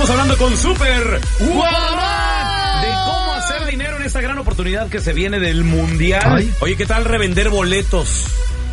Estamos hablando con Super Guamán de cómo hacer dinero en esta gran oportunidad que se viene del Mundial. Ay. Oye, ¿qué tal revender boletos?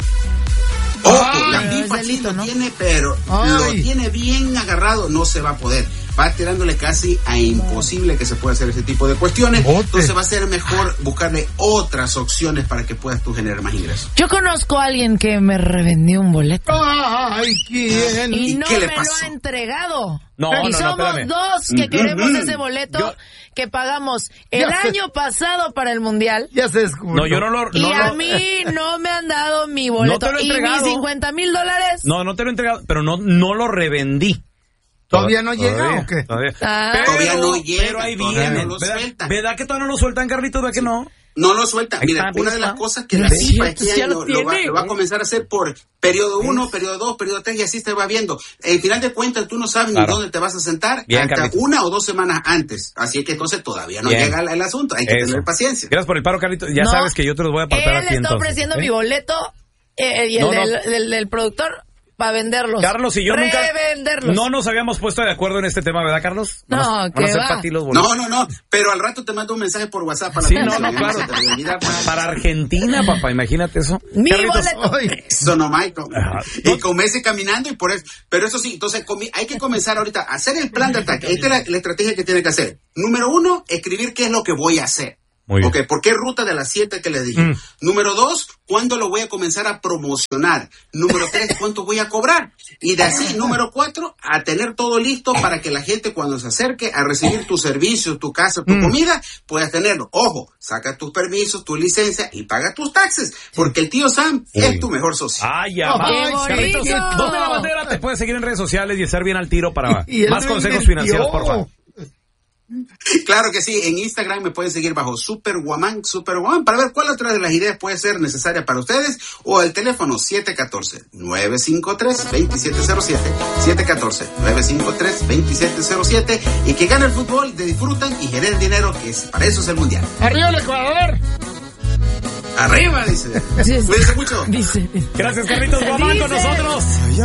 La FIFA sí lo tiene, pero lo tiene bien agarrado, no se va a poder. Va tirándole casi a imposible que se pueda hacer ese tipo de cuestiones. Entonces va a ser mejor buscarle otras opciones para que puedas tú generar más ingresos. Yo conozco a alguien que me revendió un boleto. Ay, ¿quién? Y no qué le me pasó? lo ha entregado. No, somos dos que queremos ese boleto que pagamos el año pasado para el Mundial. Ya se descubrió. No, yo no lo... Y a mí no me han dado mi boleto. No te lo he ¿Y entregado. mis $50,000? No te lo he entregado, pero no lo revendí. ¿Todavía no llega o qué? Todavía no llega. Pero ahí viene. No lo sueltan. ¿Verdad que todavía no lo sueltan, Carlitos? ¿Verdad que no? No lo sueltan. Mira, una de las cosas que la FIFA este año lo va a comenzar a hacer por periodo 1, periodo 2, periodo 3 y así se va viendo. Al final de cuentas tú no sabes ni dónde te vas a sentar hasta Carlitos. 1 o 2 semanas antes. Así que entonces todavía no llega el asunto. Hay que tener paciencia. Gracias por el paro, Carlitos. Ya sabes que yo te los voy a apartar aquí entonces. Él está ofreciendo mi boleto y el del productor para venderlos. Carlos y yo nunca revenderlos. No nos habíamos puesto de acuerdo en este tema, ¿verdad, Carlos? No, que va. No, pero al rato te mando un mensaje por WhatsApp para claro. Para Argentina, papá, imagínate eso. Mi Carlitos, boleto. Eso no, Michael. Y con Messi caminando y por eso. Pero eso sí, entonces hay que comenzar ahorita a hacer el plan de ataque. Esta es la estrategia que tiene que hacer. Número 1, escribir qué es lo que voy a hacer. Okay, ¿por qué ruta de las 7 que les dije? Número 2, ¿cuándo lo voy a comenzar a promocionar? Número 3, ¿cuánto voy a cobrar? Y de así, número 4, a tener todo listo para que la gente cuando se acerque a recibir tu servicio, tu casa, tu comida, puedas tenerlo. Ojo, saca tus permisos, tu licencia y paga tus taxes, porque el tío Sam es tu mejor socio. Carlitos, ¿dónde la bandera? Te puedes seguir en redes sociales y estar bien al tiro para más consejos financieros, por favor. Claro que sí, en Instagram me pueden seguir bajo Super Guamán, para ver cuál otra de las ideas puede ser necesaria para ustedes, o el teléfono 714-953-2707, 714-953-2707, y que gane el fútbol, disfrutan y generen dinero, que para eso es el Mundial. ¡Arriba el Ecuador! ¡Arriba! Dice. Cuídense mucho. Gracias, Carlitos Guamán, con nosotros.